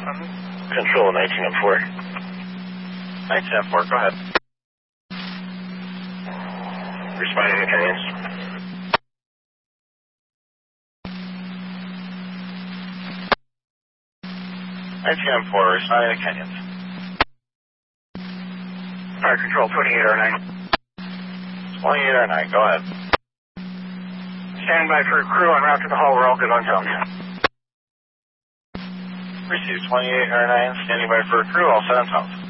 Control 1904. 1904, go ahead. Responding to Canyons. Responding to Canyons. Fire Control 2809. 2809, go ahead. Standing by for crew en route to the hall. We're all good on tone. Received 2809, standing by for crew, all set on tone.